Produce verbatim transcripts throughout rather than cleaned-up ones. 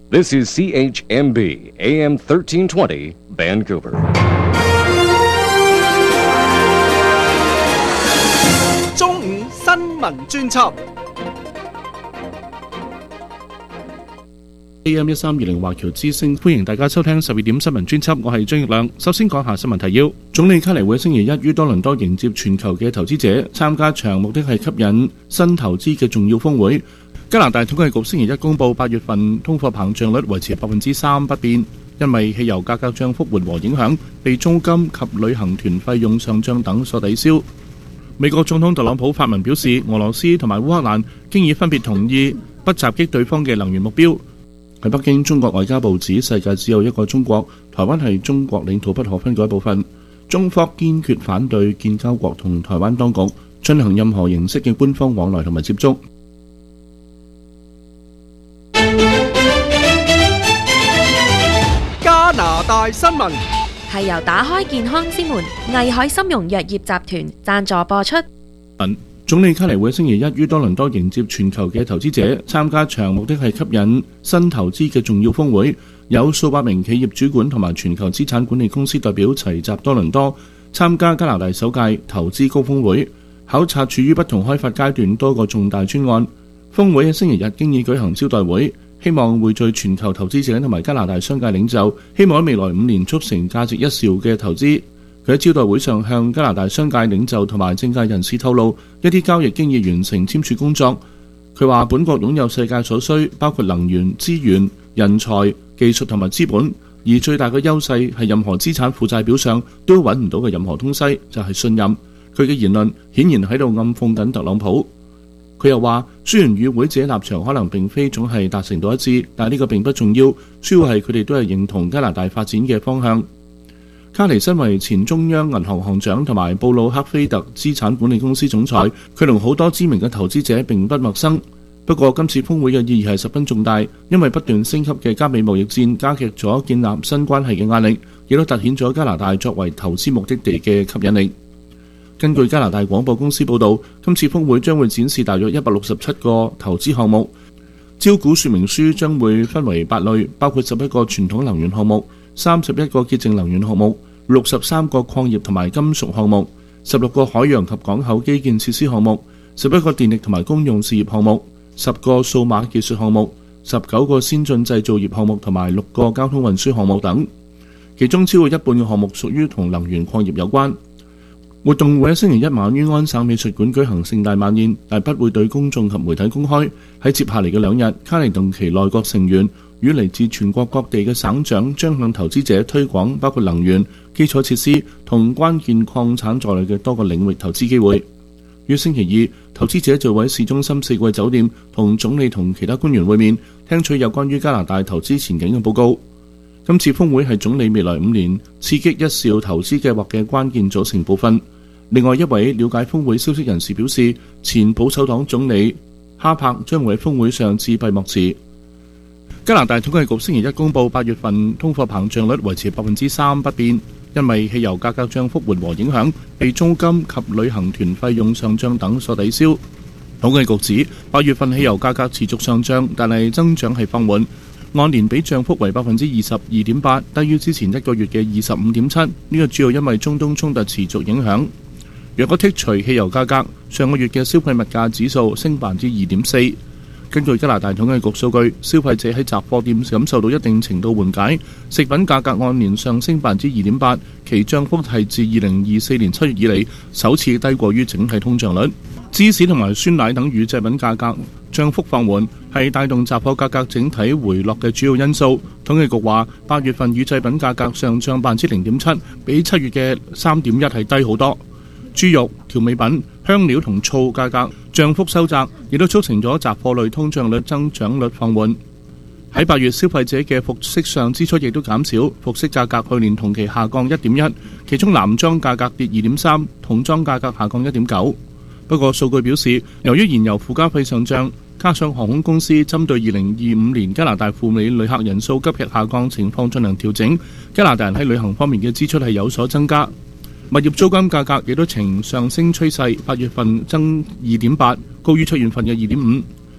This is C H M B, A M thirteen twenty, Vancouver. 中午新聞專輯 A M 一三二零華僑之聲，歡迎大家收聽十二點新聞專輯，我係張奕亮。首先講下新聞提要。總理卡尼會星期一於多倫多迎接全球嘅投資者參加場，目的係吸引新投資嘅重要峰會。加拿大統計局星期一公布八月份通貨膨脹率維持百分之三不變，因為汽油價格漲幅緩和影響，被租金及旅行團費用上漲等所抵消。美國總統特朗普發文表示，俄羅斯同埋烏克蘭經已分別同意不襲擊對方嘅能源目標。喺北京，中國外交部指世界只有一個中國，台灣係中國領土不可分割一部分。中方堅決反對建交國同台灣當局進行任何形式嘅官方往來同埋接觸。 加拿大新聞係由打開健康之門藝海參茸藥業集團贊助播出。 總理卡尼會星期一於多倫多迎接全球嘅投資者參加場，目的係吸引新投資嘅重要峰會。有數百名企業主管同埋全球資產管理公司代表齊集多倫多，參加加拿大首屆投資高峰會，考察處於不同開發階段多個重大專案。峰會喺星期日經已舉行招待會，希望匯聚全球投資者同埋加拿大商界領袖，希望喺未來五年促成價值一兆嘅投資。佢喺招待會上向加拿大商界領袖同埋政界人士透露，一啲交易經已完成簽署工作。佢話本國擁有世界所需，包括能源、資源、人才、技術同埋資本，而最大嘅優勢係任何資產負債表上都揾唔到嘅任何東西，就係信任。佢嘅言論顯然喺度暗諷緊特朗普。佢又話，雖然與會者立場可能並非總係達成到一致，但係呢個並不重要，主要係佢哋都係認同加拿大發展嘅方向。卡尼身為前中央銀行行長同埋布魯克菲特資產管理公司總裁，佢同好多知名嘅投資者並不陌生。不過今次峰會嘅意義係十分重大，因為不斷升級嘅加美貿易戰加劇咗建立新關係嘅壓力，亦都凸顯咗加拿大作為投資目的地嘅吸引力。根據加拿大廣播公司報導，今次峰會將會展示大約一百六十七個投資項目，招股說明書將會分為八類，包括十一個傳統能源項目、三十一個潔淨能源項目、六十三個礦業同埋金屬項目、十六個海洋及港口基建設施項目、十一個電力同埋公用事業項目、十個數碼技術項目、十九個先進製造業項目同埋六個交通運輸項目等。其中超過一半嘅項目屬於同能源礦業有關。活動會喺星期一晚於安省美術館舉行盛大晚宴，但不會對公眾及媒體公開。喺接下嚟嘅兩日，卡尼同其內閣成員與嚟自全國各地嘅省長將向投資者推廣包括能源、基礎設施同關鍵礦產在內嘅多個領域投資機會。於星期二，投資者就會喺市中心四季酒店同總理同其他官員會面，聽取有關於加拿大投資前景嘅報告。今次峰會係總理未來五年刺激一兆投資計劃嘅關鍵組成部分。另外一位了解峰會消息人士表示，前保守黨總理哈柏將會喺峰會上致閉幕辭。加拿大統計局星期一公布八月份通貨膨脹率維持百分之三不變，因為汽油價格漲幅緩和影響，被租金及旅行團費用上漲等所抵消。統計局指八月份汽油價格持續上漲，但係增長係放緩，按年比漲幅為百分之二十二點八，低於之前一個月嘅二十五點七。呢個主要因為中東衝突持續影響。若果剔除汽油價格，上個月嘅消費物價指數升百分之二點四。根據加拿大統計局數據，消費者喺雜貨店感受到一定程度緩解，食品價格按年上升百分之二點八，其漲幅係自二零二四年七月以嚟首次低過於整體通脹率。芝士同埋酸奶等乳製品價格漲幅放緩，係帶動雜貨價格整體回落嘅主要因素。統計局話，八月份乳製品價格上漲百分之零點七，比七月嘅三點一係低好多。豬肉、調味品、香料同醋價格漲幅收窄，亦都促成咗雜貨類通脹率增長率放緩。喺八月，消費者嘅服飾上支出亦都減少，服飾價格去年同期下降一點一，其中男裝價格跌二點三，童裝價格下降一點九。不過數據表示，由於燃油附加費上漲，加上航空公司針對二零二五年加拿大赴美旅客人數急劇下降情況進行調整，加拿大人喺旅行方面嘅支出係有所增加。物業租金價格亦都呈上升趨勢，八月份增二點八，高於七月份嘅二點五。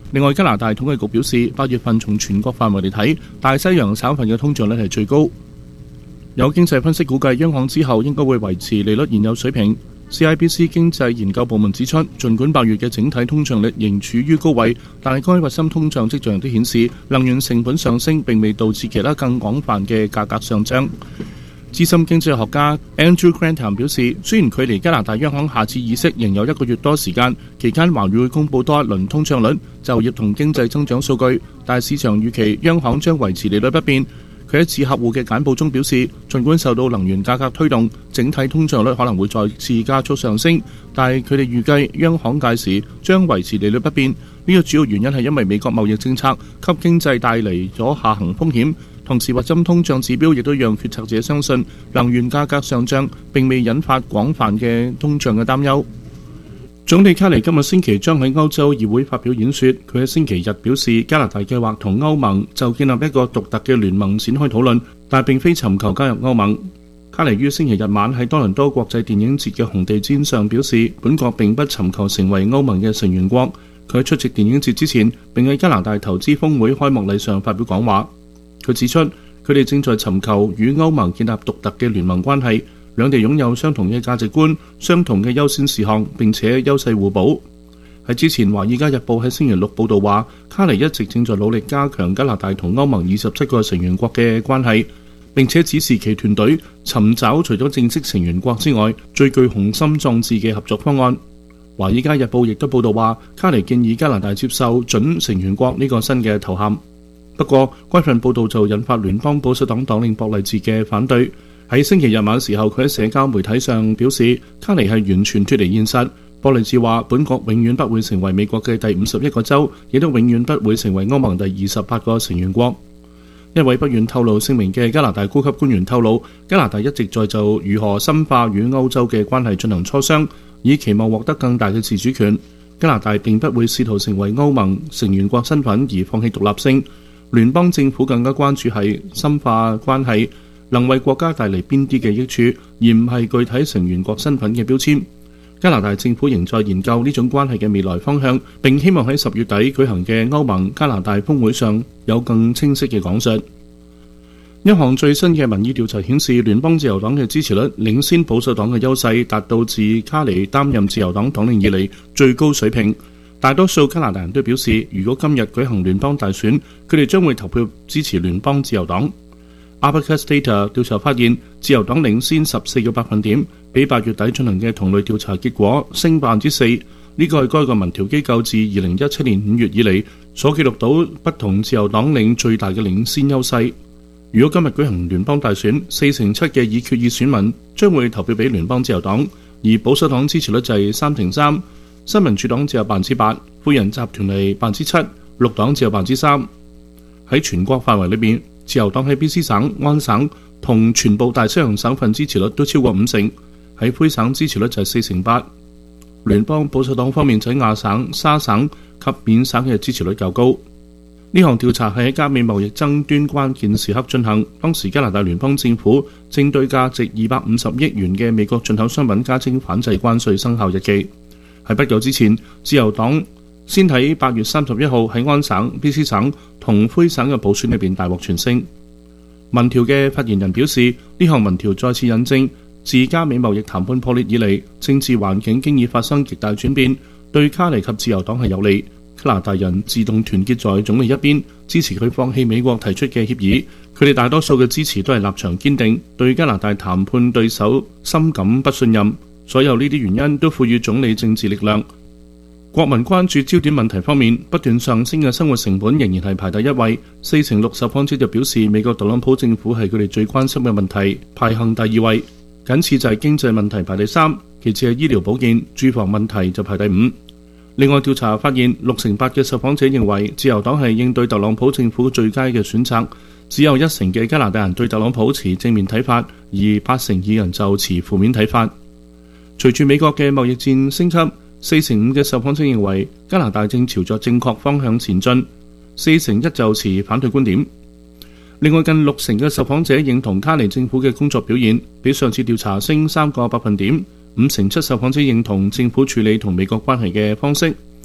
另外，加拿大統計局表示，八月份從全國範圍嚟睇，大西洋省份嘅通脹率係最高。有經濟分析估計，央行之後應該會維持利率現有水平。C I B C 經濟研究部門指出，儘管八月嘅整體通脹率仍處於高位，但係該核心通脹跡象都顯示，能源成本上升並未導致其他更廣泛嘅價格上漲。資深經濟學家 Andrew Grantham 表示，雖然距離加拿大央行下次議息仍有一個月多時間，期間還會公佈多一輪通脹率、就業同經濟增長數據，但市場預期央行將維持利率不變。佢喺致客戶嘅簡報中表示，儘管受到能源價格推動，整體通脹率可能會再次加速上升，但係佢哋預計央行屆時將維持利率不變。呢個主要原因係因為美國貿易政策給經濟帶嚟咗下行風險，同時核心通脹指標亦都讓決策者相信能源價格上漲並未引發廣泛嘅通脹嘅擔憂。總理卡尼今日星期將喺歐洲議會發表演說，佢喺星期日表示，加拿大計劃同歐盟就建立一個獨特嘅聯盟展開討論，但並非尋求加入歐盟。卡尼於星期日晚喺多倫多國際電影節嘅紅地毯上表示，本國並不尋求成為歐盟嘅成員國。佢喺出席電影節之前，並喺加拿大投資峰會開幕禮上發表講話。佢指出，佢哋正在尋求與歐盟建立獨特嘅聯盟關係，兩地擁有相同嘅價值觀、相同嘅優先事項，並且優勢互補。喺之前，《華爾街日報》喺星期六報導話，卡尼一直正在努力加強加拿大同歐盟二十七個成員國嘅關係，並且指示其團隊尋找除咗正式成員國之外最具雄心壯志嘅合作方案。《華爾街日報》亦都報導話，卡尼建議加拿大接受準成員國呢個新嘅頭銜。不過，該份報導就引發聯邦保守黨黨領博勵治嘅反對。喺星期日晚時候，佢喺社交媒體上表示，卡尼係完全脫離現實。博勵治話，本國永遠不會成為美國嘅第五十一個州，亦都永遠不會成為歐盟第二十八個成員國。一位不願透露姓名嘅加拿大高級官員透露，加拿大一直在就如何深化與歐洲嘅關係進行磋商，以期望獲得更大嘅自主權。加拿大並不會試圖成為歐盟成員國身份而放棄獨立性。聯邦政府更加關注係深化關係能為國家帶嚟邊啲嘅益處，而唔係具體成員國身份嘅標籤。加拿大政府仍在研究呢種關係嘅未來方向，並希望喺十月底舉行嘅歐盟加拿大峰會上有更清晰嘅講述。一項最新嘅民意調查顯示，聯邦自由黨嘅支持率領先保守黨嘅優勢，達到自卡尼擔任自由黨黨領以嚟最高水平。大多數加拿大人都表示，如果今日舉行聯邦大選，佢哋將會投票支持聯邦自由黨。Abacus Data 調查發現，自由黨領先十四個百分點，比八月底進行嘅同類調查結果升百分之四。呢個係該個民調機構自二零一七年五月以嚟所記錄到不同自由黨領最大嘅領先優勢。如果今日舉行聯邦大選，四成七嘅已決議選民將會投票俾聯邦自由黨，而保守黨支持率就係三成三，新民主黨只有百分之八，灰人集團係百分之七，綠黨只有百分之三。喺全國範圍裏邊，自由黨喺 B C 省、安省同全部大西洋省份支持率都超過五成，喺灰省支持率就係四成八。聯邦保守黨方面，喺亞省、沙省及緬省嘅支持率較高。呢項調查係喺加美貿易爭端關鍵時刻進行，當時加拿大聯邦政府正對價值二百五十億元嘅美國進口商品加徵反制關稅生效日期。喺不久之前，自由黨先喺八月三十一號喺安省、B C 省同灰省嘅補選裏邊大獲全勝。民調嘅發言人表示，呢項民調再次印證，自加美貿易談判破裂以嚟，政治環境經已發生極大轉變，對卡尼及自由黨係有利。加拿大人自動團結在總理一邊，支持佢放棄美國提出嘅協議。佢哋大多數嘅支持都係立場堅定，對加拿大談判對手深感不信任。所有呢啲原因都賦予總理政治力量。國民關注焦點問題方面，不斷上升嘅生活成本仍然係排第一位。四成六受訪者就表示，美國特朗普政府係佢哋最關心嘅問題，排行第二位。僅次就係經濟問題排第三，其次係醫療保健、住房問題就排第五。另外調查發現，六成八嘅受訪者認為自由黨係應對特朗普政府最佳嘅選擇，只有一成嘅加拿大人對特朗普持正面睇法，而八成二人就持負面睇法。隨住美國嘅貿易戰升級，四成五嘅受訪者認為加拿大正朝着正確方向前進，四成一就持反對觀點。另外近六成嘅受訪者認同卡尼政府嘅工作表現，比上次調查升三個百分點。五成七受訪者認同政府處理同美國關係嘅方式。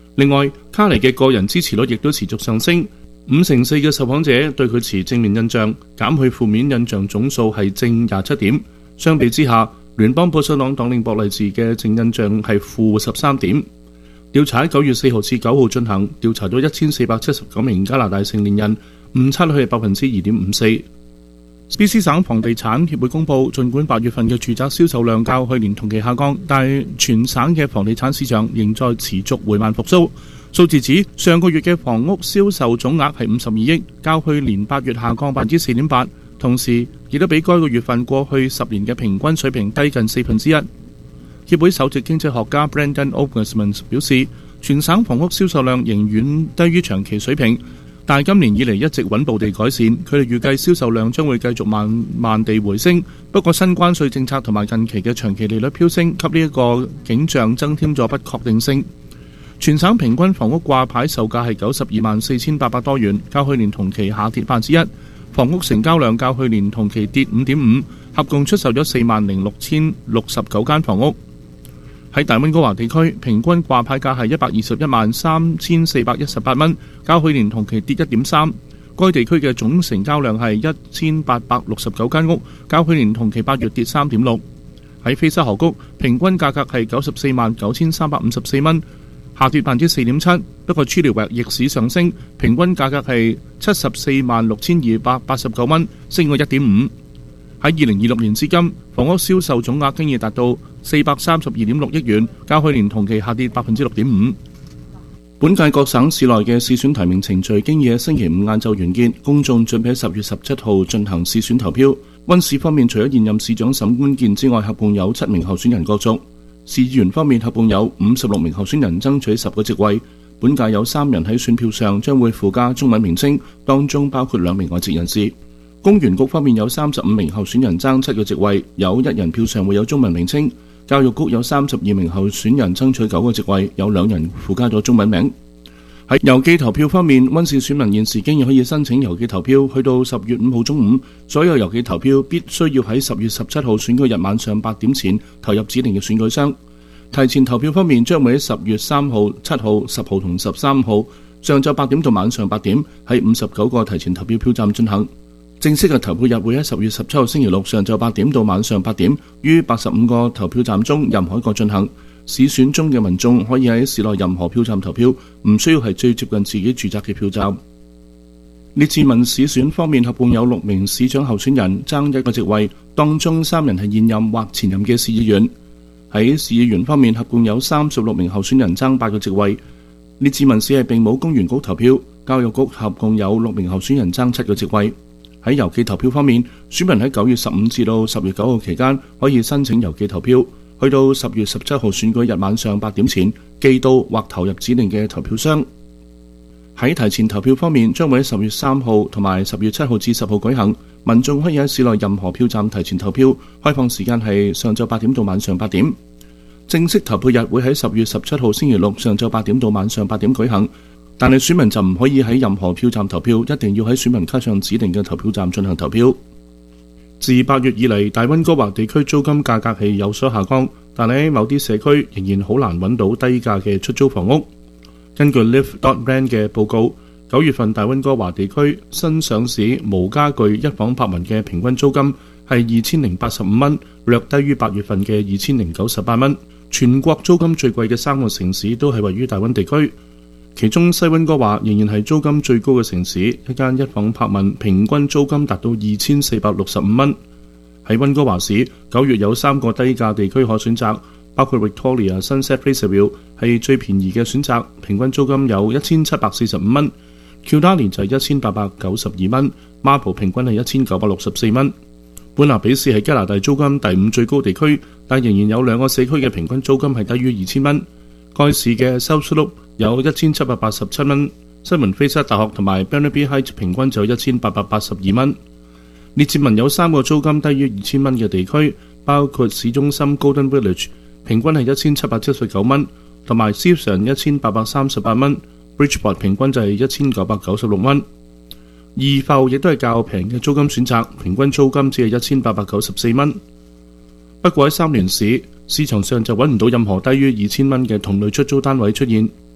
另外，卡尼嘅個人支持率亦都持續上升，五成四嘅受訪者對佢持正面印象，減去負面印象總數係正廿七點。相比之下，聯邦保守黨黨領博勵治嘅正印象係負十三點。調查喺九月四號至九號進行，調查咗一千四百七十九名加拿大成年人，誤差率係百分之二點五四。B C 省房地產協會公佈，儘管八月份嘅住宅銷售量較去年同期下降，但係全省嘅房地產市場仍在持續緩慢復甦。數字指上個月嘅房屋銷售總額係五十二億，較去年八月下降百分之四點八，同時亦都比該個月份過去十年嘅平均水平低近四分之一。協會首席經濟學家 Brendan Ogmans 表示，全省房屋銷售量仍遠低於長期水平，但今年以嚟一直穩步地改善。佢哋預計銷售量將會繼續慢慢地回升，不過新關稅政策同埋近期嘅長期利率飆升，給呢一個景象增添咗不確定性。全省平均房屋掛牌售價係九十二萬四千八百多元，較去年同期下跌百分之一。房屋成交量較去年同期跌五點五，合共出售咗四萬零六千六十九間房屋。喺大溫哥華地區，平均掛牌價係一百二十一萬三千四百一十八蚊，較去年同期跌一點三。該地區嘅總成交量係一千八百六十九間屋，較去年同期八月跌三點六。喺菲沙河谷，平均價格係九十四萬九千三百五十四蚊，下跌百分之四點七。不過 Chilliwack 逆市上升，平均價格係七十四萬六千二百八十九蚊，升過一點五。喺二零二六年至今，房屋銷售總額經已達到四百三十二點六億元，較去年同期下跌百分之六點五。本屆各省市內嘅市選提名程序經已喺星期五晏晝完結，公眾準備喺十月十七號進行市選投票。溫市方面，除咗現任市長沈關健之外，合共有七名候選人角逐。市議員方面，合共有五十六名候選人爭取十個席位。本屆有三人喺選票上將會附加中文名稱，當中包括兩名外籍人士。公園局方面有三十五名候選人爭七個席位，有一人票上會有中文名稱。教育局有三十二名候選人爭取九個席位，有兩人附加咗中文名。喺郵寄投票方面，溫市選民現時經已可以申請郵寄投票，去到十月五號中午，所有郵寄投票必須要喺十月十七號選舉日晚上八點前投入指定嘅選舉箱。提前投票方面，將會喺十月三號、七號、十號同十三號上晝八點到晚上八點喺五十九個提前投票票站進行。正式嘅投票日會喺十月十七號星期六上晝八點到晚上八點，於八十五個投票站中任何一個進行。市選中嘅民眾可以喺市內任何票站投票，唔需要係最接近自己住宅嘅票站。列治文市選方面，合共有六名市長候選人爭一個席位，當中三人係現任或前任嘅市議員。喺市議員方面，合共有三十六名候選人爭八個席位。列治文市係並冇公園局投票，教育局合共有六名候選人爭七個席位。喺郵寄投票方面，選民喺九月十五至到十月九號期間可以申請郵寄投票，去到十月十七號選舉日晚上八點前寄到或投入指定嘅投票箱。喺提前投票方面，將會喺十月三號同埋十月七號至十號舉行，民眾可以喺市內任何票站提前投票，開放時間係上晝八點到晚上八點。正式投票日會喺十月十七號星期六上晝八點到晚上八點舉行。但係選民就唔可以喺任何票站投票，一定要喺選民卡上指定嘅投票站進行投票。自八月以嚟，大溫哥華地區租金價格係有所下降，但係喺某啲社區仍然好難揾到低價嘅出租房屋。根據 Live dot rent 嘅報告，九月份大溫哥華地區新上市無家具一房百文嘅平均租金係二千零八十五蚊，略低於八月份嘅二千零九十八蚊。全國租金最貴嘅三個城市都係位於大溫地區。其中西溫哥華仍然係租金最高嘅城市，一間一房柏文平均租金達到二千四百六十五蚊。喺溫哥華市，九月有三個低價地區可選擇，包括 Victoria Sunset Placerville 係最便宜嘅選擇，平均租金有一千七百四十五蚊。Kildare 就係一千八百九十二蚊 ，Marble 平均係一千九百六十四蚊。本拿比市係加拿大租金第五最高地區，但仍然有兩個社區嘅平均租金係低於二千蚊。該市嘅 South Slope 有一千七百八十七蚊，西門菲沙大學同埋 Burnaby Heights 平均就有一千八百八十二蚊。列治文有三個租金低於二千蚊嘅地區，包括市中心 Golden Village 平均係一千七百七十九蚊，同埋 Sefton 一千八百三十八蚊 ，Bridgeport 平均就係一千九百九十六蚊。怡埠亦都係較平嘅租金選擇，平均租金只係一千八百九十四蚊。不過喺三聯市市場上就揾唔到任何低於二千蚊嘅同類出租單位出現。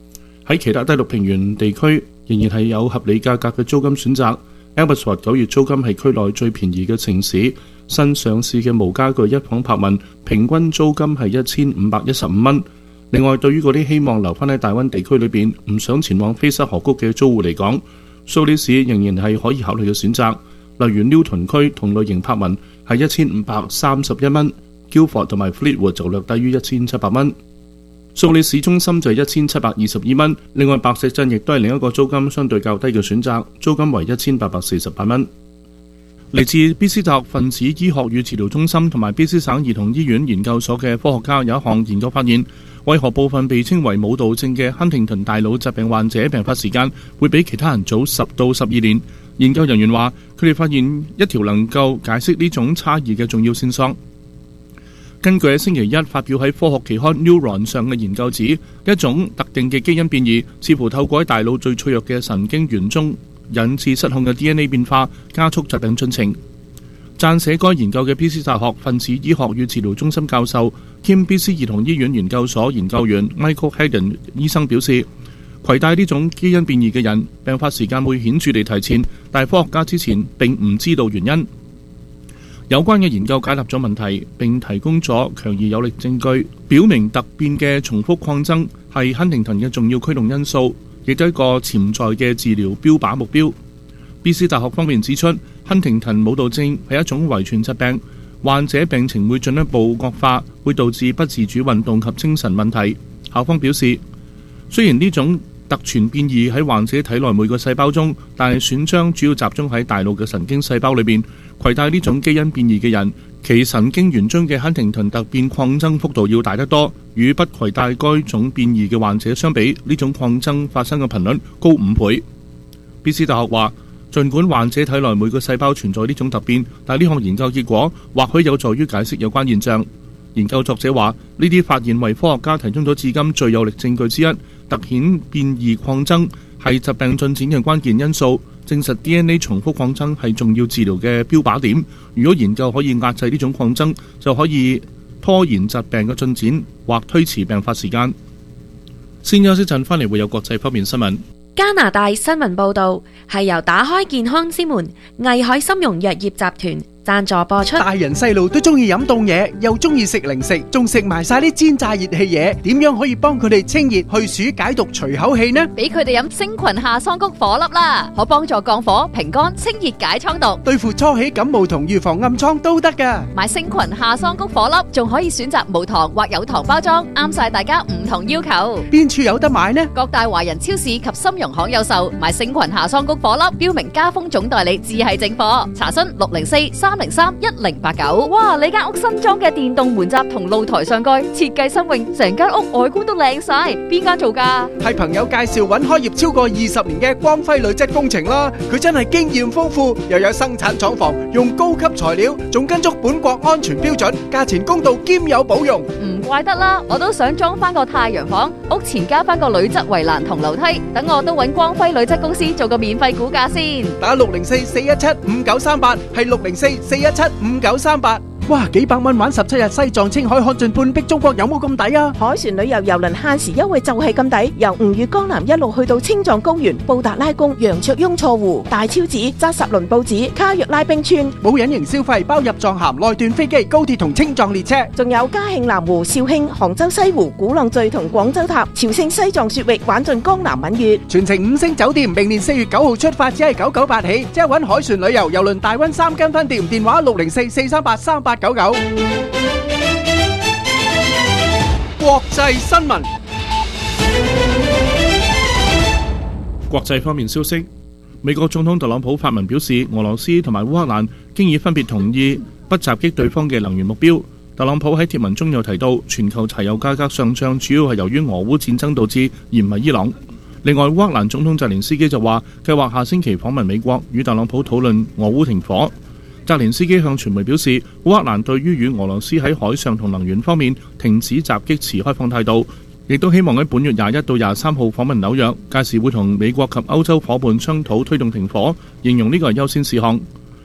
喺其他低陸平原地區仍然係有合理價格嘅租金選擇。Abbotsford 九月租金係區內最便宜嘅城市，新上市嘅無家具一房柏文平均租金係一千五百一十五蚊。另外，對於嗰啲希望留返喺大溫地區裏邊唔想前往菲沙河谷嘅租戶嚟講，蘇黎世仍然係可以考慮嘅選擇。例如 Newton 區同類型柏文係一千五百三十一蚊 ，Guildford 同埋 Fleetwood 就略低於一千七百蚊。蘇黎市中心就係一千七百二十二蚊。另外，白石鎮亦都係另一個租金相對較低嘅選擇，租金為一千八百四十八蚊。嚟自 B C 大學分子醫學與治療中心同埋 B C 省兒童醫院研究所嘅科學家有一項研究發現，為何部分被稱為舞蹈症嘅亨廷頓大腦疾病患者病發時間會比其他人早十到十二年？研究人員話，佢哋發現一條能夠解釋呢種差異嘅重要線索。根據喺星期一發表喺科學期刊 Neuron 上嘅研究指，一種特定嘅基因變異似乎透過喺大腦最脆弱嘅神經元中引致失控嘅 D N A 變化，加速疾病進程。撰寫該研究嘅 B C 大學分子醫學與治療中心教授兼 B C 兒童醫院研究所研究員 Michael Hayden 醫生表示，攜帶呢種基因變異嘅人，病發時間會顯著地提前，但係科學家之前並唔知道原因。有關嘅研究解答咗問題，並提供咗強而有力證據，表明突變嘅重複擴增係亨廷頓嘅重要驅動因素，亦都係一個潛在嘅治療標靶目標。B C 大學方面指出，亨廷頓舞蹈症係一種遺傳疾病，患者病情會進一步惡化，會導致不自主運動及精神問題。校方表示，雖然呢種特傳變異喺患者體內每個細胞中，但係損傷主要集中喺大腦嘅神經細胞裏邊。攜帶呢種基因變異嘅人，其神經元中嘅亨廷頓突變擴增幅度要大得多，與不攜帶該種變異嘅患者相比，呢種擴增發生嘅頻率高五倍。B C 大學話，儘管患者體內每個細胞存在呢種突變，但呢項研究結果或許有助於解釋有關現象。研究作者話，呢啲發現為科學家提供咗至今最有力證據之一，突顯變異擴增係疾病進展嘅關鍵因素，證實 D N A 重複擴增係重要治療嘅標靶點。如果研究可以壓制呢種擴增，就可以拖延疾病嘅進展或推遲病發時間。先休息陣，翻嚟會有國際方面新聞。 加拿大新聞報導係由打開健康之門藝海參茸藥業集團贊助播出。 大人細路都中意飲凍嘢，又中意食零食，仲食埋晒啲煎炸熱氣嘢，點樣可以幫佢哋清熱去暑解毒除口氣呢？ 俾佢哋飲星群夏桑菊火粒啦，可幫助降火、平肝、清熱解瘡毒， 對付初起感冒同預防暗瘡都得噶。 買星群夏桑菊火粒，仲可以選擇無糖或有糖包裝，啱晒大家唔同要求。 邊處有得買呢？ 各大華人超市及參茸行有售。買星群夏桑菊火粒，標明加豐總代理，只係正貨。查詢六零四三零三一零八九。哇！你間屋新裝嘅電動門閘同露台上蓋設計新穎，成間屋外觀都靚晒。邊間做㗎？係朋友介紹揾開業超過二十年嘅光輝鋁質工程啦。佢真係經驗豐富，又有生產廠房，用高級材料，仲跟足本國安全標準，價錢公道兼有保用。唔怪得啦，我都想裝翻個太陽房，屋前加翻個鋁質圍欄同樓梯，等我都揾光輝鋁質公司做個免費估價先。打六零四四一七五九三八，係六零四四一七五九三八。哇！幾百蚊玩十七日西藏青海看盡半壁中國，有冇咁抵啊？ 海船旅遊郵輪限時優惠就係咁抵，由吳越江南一路去到青藏高原、布達拉宮、羊卓雍錯湖、大昭寺、扎什倫布寺、卡若拉冰川，冇隱形消費，包入藏函、內段飛機、高鐵同青藏列車，仲有嘉慶南湖、肇慶、杭州西湖、鼓浪嶼同廣州塔、朝聖西藏雪域，玩盡江南閩粵，全程五星酒店。明年四月九號出發，只係九九八起，即係揾海船旅遊郵輪大溫三間分店，電話六零四四三八三八九九。 國際新聞。 國際方面消息，美國總統特朗普發文表示，俄羅斯同埋烏克蘭經已分別同意不襲擊對方嘅能源目標。特朗普喺貼文中又提到，全球柴油價格上漲主要係由於俄烏戰爭導致，而唔係伊朗。另外，烏克蘭總統澤連斯基就話，計劃下星期訪問美國，與特朗普討論俄烏停火。澤連斯基向傳媒表示，烏克蘭對於與俄羅斯喺海上同能源方面停止襲擊持開放態度，亦都希望喺本月廿一到廿三號訪問紐約，屆時會同美國及歐洲夥伴商討推動停火，形容呢個係優先事項。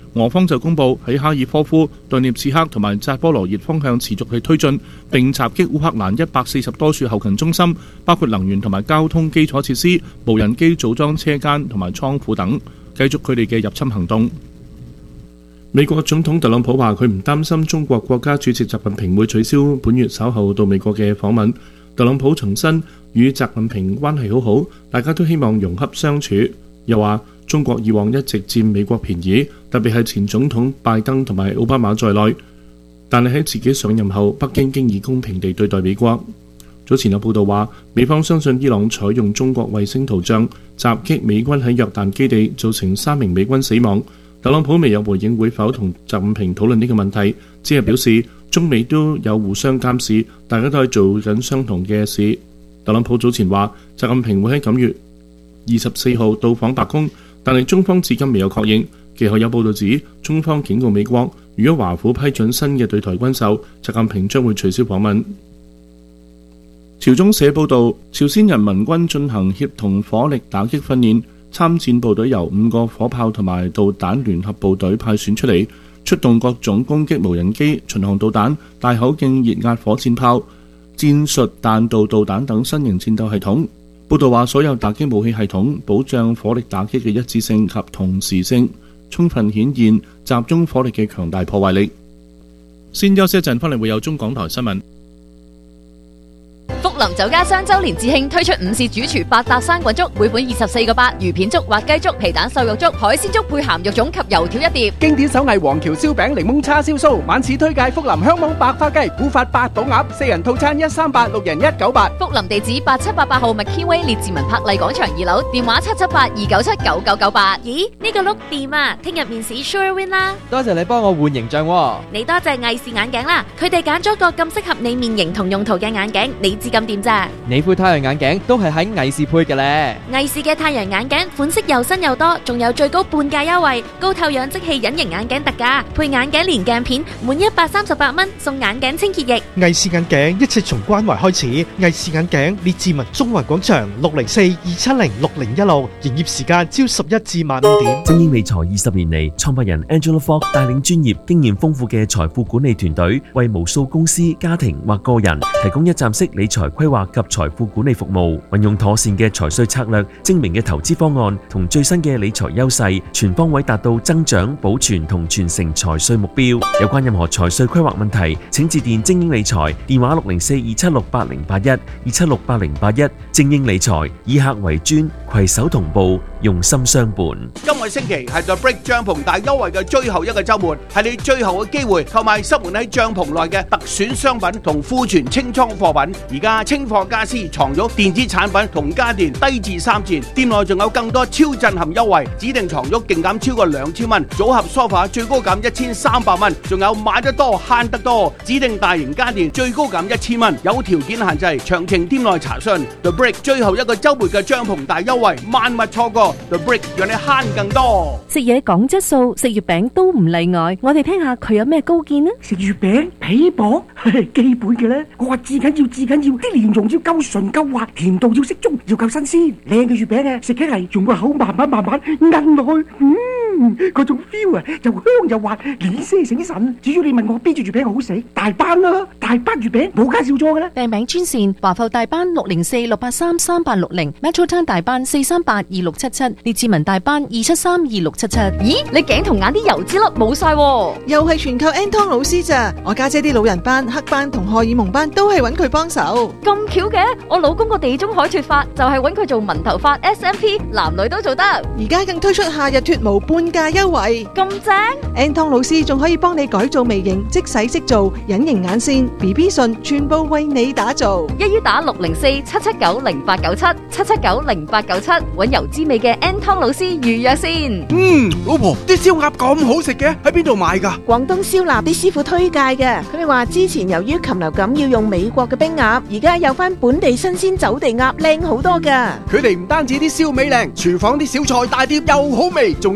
俄方就公佈喺哈爾科夫、頓涅茨克同埋扎波羅熱方向持續去推進，並襲擊烏克蘭一百四十多處後勤中心，包括能源同埋交通基礎設施、無人機組裝車間同埋倉庫等，繼續佢哋嘅入侵行動。美國總統特朗普話：佢唔擔心中國國家主席習近平會取消本月稍後到美國嘅訪問。特朗普重申與習近平關係好好，大家都希望融洽相處。又話中國以往一直佔美國便宜，特別係前總統拜登同埋奧巴馬在內，但係喺自己上任後，北京經已公平地對待美國。早前有報道話，美方相信伊朗採用中國衛星圖像襲擊美軍喺約旦基地，造成三名美軍死亡。特朗普未有回應會否同習近平討論呢個問題，只係表示中美都有互相監視，大家都係做緊相同嘅事。特朗普早前話，習近平會喺今月二十四號到訪白宮，但係中方至今未有確認。其後有報道指，中方警告美國，如果華府批准新嘅對台軍售，習近平將會取消訪問。朝中社報道，朝鮮人民軍進行協同火力打擊訓練，參戰部隊由五個火炮同埋導彈聯合部隊派選出嚟，出動各種攻擊無人機、巡航導彈、大口徑熱壓火箭炮、戰術彈道導彈等新型戰鬥系統。報道話，所有打擊武器系統保障火力打擊嘅一致性及同時性，充分顯現集中火力嘅強大破壞力。先休息一陣，翻嚟會有中港台新聞。 福林酒家雙周年致慶推出午市主廚八搭生滾粥，每款二十四個八，魚片粥、滑雞粥、皮蛋瘦肉粥、海鮮粥配鹹肉粽及油條一碟。 經典手藝黃橋燒餅、檸檬叉燒酥，晚市推介福林香網白花雞、古法八寶鴨，四人套餐一三八，六人一九八。 福林地址八七八八號麥堅威列治文柏麗廣場二樓，電話七七八二九七九九九八。 咦，呢個碌掂啊！聽日面試 Sure Win 啦！ 多謝你幫我換形象喎。 你多謝藝視眼鏡啦，佢哋揀咗個咁適合你面型同用途嘅眼鏡，你知咁掂咋？ 你副太陽眼鏡都係喺藝視配嘅咧。 藝視嘅太陽眼鏡款式又新又多，仲有最高半價優惠，高透氧即棄隱形眼鏡特價，配眼鏡連鏡片，滿一百三十八蚊送眼鏡清潔液。 藝視眼鏡一切從關懷開始。藝視眼鏡列治文中環廣場六零四二七零六零一六，營業時間朝十一至晚五點。 精英理財二十年嚟，創辦人 Angela Fogg 帶領專業、經驗豐富嘅財富管理團隊，為無數公司、家庭或個人提供一站式理財規劃及財富管理服務，運用妥善嘅財稅策略、精明嘅投資方案同最新嘅理財優勢，全方位達到增長、保存同傳承財稅目標。有關任何財稅規劃問題，請致電精英理財，電話六零四二七六八零八一二七六八零八一。精英理財以客為尊，攜手同步，用心相伴。 今個星期係 The Brick 帳篷大優惠嘅最後一個週末，係你最後嘅機會購買塞滿喺帳篷內嘅特選商品同庫存清倉貨品。而家清貨家私、床褥、電子產品同家電低至三折，店內仲有更多超震撼優惠，指定床褥勁減超過兩千蚊，組合梳化最高減一千三百蚊，仲有買得多慳得多，指定大型家電最高減一千蚊，有條件限制，詳情店內查詢。The Brick 最後一個週末嘅帳篷大優惠，萬勿錯過。The Brick 讓你慳更多。 食嘢講質素，食月餅都唔例外。我哋聽下佢有咩高見呢？ 食月餅皮薄，基本嘅咧。我話至緊要至緊要，啲蓮蓉要夠純夠滑，甜度要適中，要夠新鮮。靚嘅月餅啊，食起嚟用個口慢慢慢慢嚥落去，嗯，嗰種 feel 啊，又香又滑，臉色醒神。至於你問我邊隻月餅好食，大班啦，大班月餅冇介紹錯嘅咧。 訂餅專線華埠大班六零四六八三三八六零 ，Metro Town 大班四三八二六七七，列治文大班二七三二六七七。 咦，你頸同眼啲油脂粒冇晒喎， 又係全靠 Anton 老師咋？我家姐啲老人班、黑班同荷爾蒙班都係揾佢幫手。 咁巧嘅，我老公個地中海脫髮就係揾佢做紋頭髮 S M P， 男女都做得。 而家更推出夏日脫毛半價優惠， 咁正 ！Anton 老師仲可以幫你改造微型，即洗即做，隱形眼線、B B 唇，全部為你打造。 一於打六零四七七九零八九七七七九零八九七，揾油滋味嘅 Anton 老師預約先。 嗯，老婆，啲燒鴨咁好食嘅，喺邊度買㗎？ 廣東燒臘啲師傅推介嘅，佢哋話之前由於禽流感要用美國嘅冰鴨，而家有翻本地新鮮走地鴨，靚好多㗎。 佢哋唔單止啲燒味靚，廚房啲小菜大碟又好味，仲一直原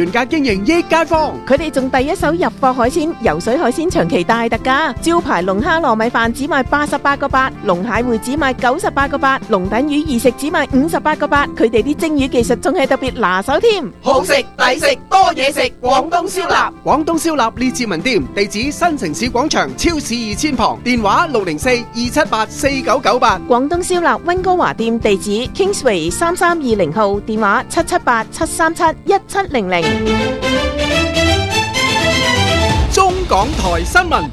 原價經營益街坊。 佢哋仲第一手入貨海鮮，游水海鮮長期大特價，招牌龍蝦糯米飯只賣八十八個八，龍蟹會只賣九十八個八，龍躉魚二食只賣五十八個八。佢哋啲蒸魚技術仲係特別拿手添， 好食抵食多嘢食，廣東燒臘。廣東燒臘列治文店，地址新城市廣場超市二千旁，電話六零四二七八四九九八。 廣東燒臘溫哥華店地址 Kingsway 三三二零號，電話七七八七三七一七零零。 中港台新聞。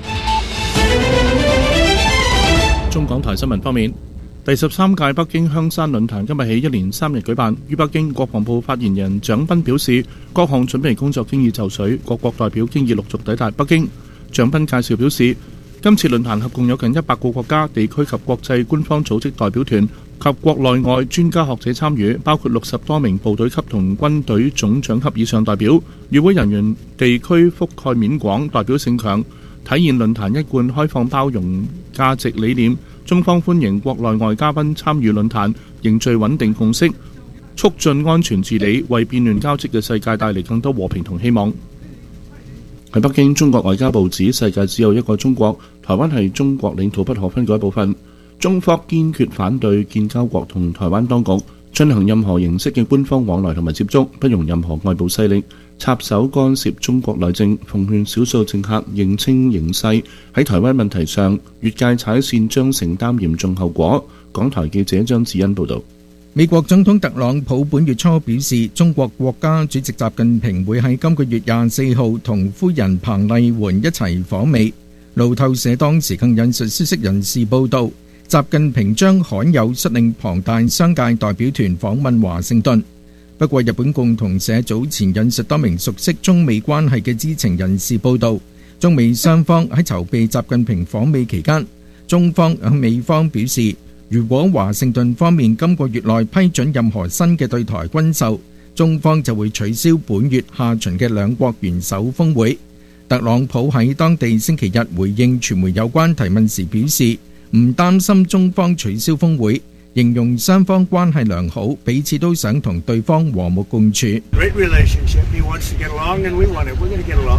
中港台新聞方面，第十三屆北京香山論壇今日起一連三日舉辦。於北京，國防部發言人蔣斌表示，各項準備工作經已就緒，各國代表經已陸續抵達北京。蔣斌介紹表示，今次論壇合共有近一百個國家、地區及國際官方組織代表團及國內外專家學者參與，包括六十多名部隊級同軍隊總長級以上代表。與會人員地區覆蓋面廣，代表性強，體現論壇一貫開放包容價值理念。中方歡迎國內外嘉賓參與論壇，凝聚穩定共識，促進安全治理，為變亂交織嘅世界帶嚟更多和平同希望。喺北京，中國外交部指世界只有一個中國，台灣係中國領土不可分割一部分。中方堅決反對建交國同台灣當局進行任何形式嘅官方往來同埋接觸，不容任何外部勢力插手干涉中國內政。奉勸少數政客認清形勢，喺台灣問題上越界踩線將承擔嚴重後果。港台記者張智恩報導。 美國總統特朗普本月初表示，中國國家主席習近平會喺今個月廿四號同夫人彭麗媛一齊訪美。路透社當時更引述消息人士報導，習近平將罕有率領龐大商界代表團訪問華盛頓。不過，日本共同社早前引述多名熟悉中美關係嘅知情人士報導，中美雙方喺籌備習近平訪美期間，中方向美方表示，如果華盛頓方面今個月內批准任何新嘅對台軍售，中方就會取消本月下旬嘅兩國元首峰會。特朗普喺當地星期日回應傳媒有關提問時表示，唔擔心中方取消峰會，形容雙方關係良好，彼此都想同對方和睦共處。 Great relationship. He wants to get along, and we want it. We're going to get along.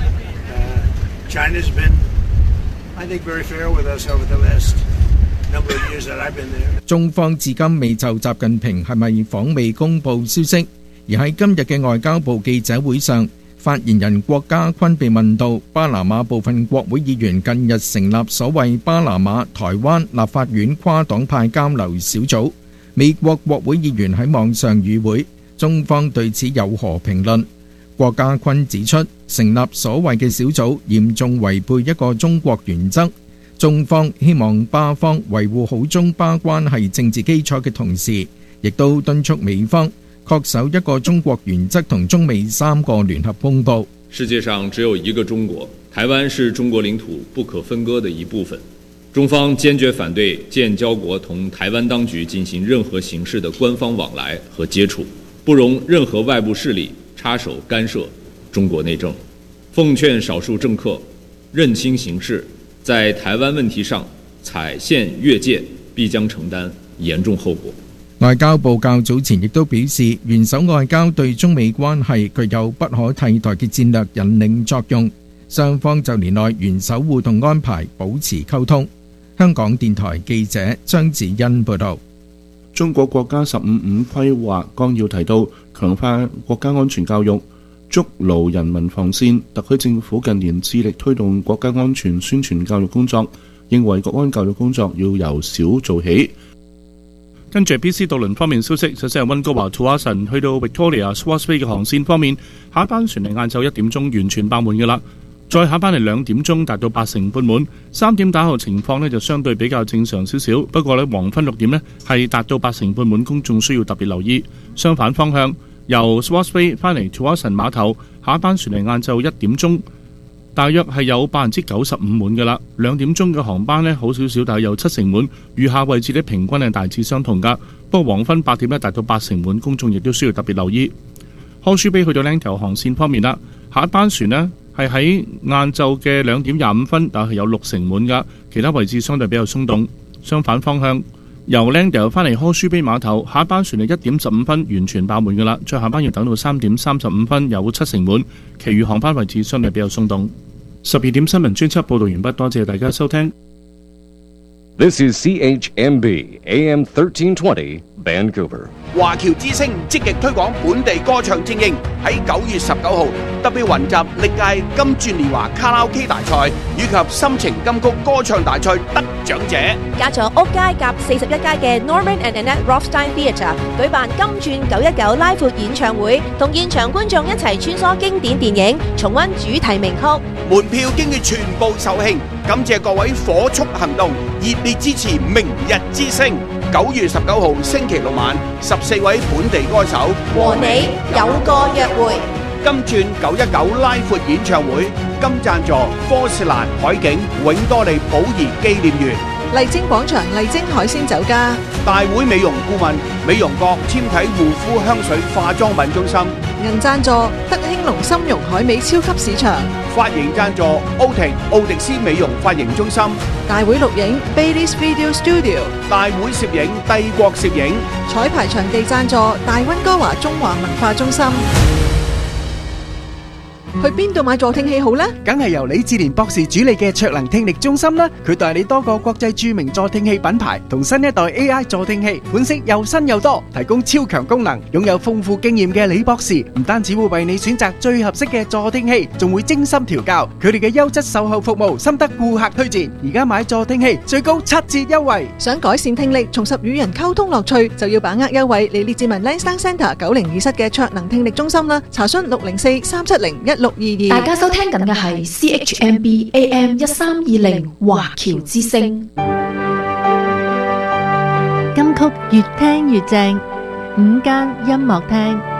Uh, China's been, I think, very fair with us over the last number of years that I've been there. 中方至今未就習近平係咪訪美公佈消息，而喺今日嘅外交部記者會上，發言人郭家坤被問到巴拿馬部分國會議員近日成立所謂巴拿馬台灣立法院跨黨派交流小組，美國國會議員喺網上與會，中方對此有何評論？郭家坤指出，成立所謂嘅小組嚴重違背一個中國原則，中方希望巴方維護好中巴關係政治基礎嘅同時，亦都敦促美方恪守一個中國原則同中美三個聯合公報。 世界上只有一個中國，台灣是中國領土不可分割的一部分。中方堅決反對建交國同台灣當局進行任何形式的官方往來和接觸，不容任何外部勢力插手干涉中國內政。奉勸少數政客認清形勢，在台灣問題上踩線越界，必將承擔嚴重後果。 外交部較早前亦都表示，元首外交對中美關係具有不可替代嘅戰略引領作用，雙方就年內元首互動安排保持溝通。香港電台記者張子欣報道。 中國國家十五五規劃綱要提到，強化國家安全教育，築牢人民防線。特區政府近年致力推動國家安全宣傳教育工作，認為國安教育工作要由小做起。跟住 B C 渡輪方面消息，首先係溫哥華 to 阿神去到 Victoria Swartz Bay 嘅航線方面，下一班船嚟晏晝一點鐘完全爆滿嘅啦，再下一班嚟兩點鐘達到八成半滿，三點打後情況呢就相對比較正常少少，不過呢黃昏六點呢係達到八成半滿，公眾需要特別留意。相反方向由 Swartz Bay 翻嚟 to 阿神碼頭，下一班船嚟晏晝一點鐘，大約係有百分之九十五滿嘅啦，兩點鐘嘅航班呢好少少，但係有七成滿，餘下位置呢平均係大致相同噶。不過黃昏八點呢達到八成滿，公眾亦都需要特別留意。柯舒比去到 Langtown 航線方面啦，下一班船呢係喺晏晝嘅兩點廿五分，但係有六成滿噶，其他位置相對比較鬆動。相反方向由靚地翻嚟柯舒比碼頭，下一班船係一點十五分完全爆滿㗎啦，最後班要等到三點三十五分有七成滿，其餘航班位置相對比較鬆動。十二點新聞專輯報導完畢，多謝大家收聽。 This is C H M B A M thirteen twenty Vancouver。 華僑之聲積極推廣本地歌唱精英，喺九月十九號特別雲集歷屆金鑽年華卡拉 OK 大賽以及深情金曲歌唱大賽得獎者， 加咗屋街夾四十一街嘅 Norman and Annette Rothstein Theatre 舉辦金鑽九一九拉闊演唱會，同現場觀眾一齊穿梭經典電影，重溫主題名曲。 門票經已全部售罄，感謝各位火速行動，熱烈支持明日之星。九月十九號星期六晚，十四位本地歌手和你有個約會。 金鑽九一九拉闊演唱會，金贊助科士蘭海景永多利寶儀紀念園、 麗晶廣場麗晶海鮮酒家、 大會美容顧問美容閣纖體護膚香水化妝品中心、 銀贊助德興隆參茸海味超級市場、 髮型贊助奧廷奧迪斯美容髮型中心、 大會錄影 Bailey's Video Studio、 大會攝影帝國攝影、 彩排場地贊助大溫哥華中華文化中心。去邊度買助聽器好呢？ 梗係由李志廉博士主理嘅卓能聽力中心啦。佢代理多個國際著名助聽器品牌同新一代 A I 助聽器，款式又新又多，提供超強功能。擁有豐富經驗嘅李博士唔單止會為你選擇最合適嘅助聽器，仲會精心調教。佢哋嘅優質售後服務深得顧客推薦。而家買助聽器最高七折優惠。 想改善聽力，重拾與人溝通樂趣，就要把握優惠嚟列治文 Lansdowne Centre 九零二室嘅卓能聽力中心啦。查詢六零四三七零一六二二。 大家收聽緊嘅係 C H M B A M 一三二零華僑之聲。 金曲越聽越正，午間音樂廳。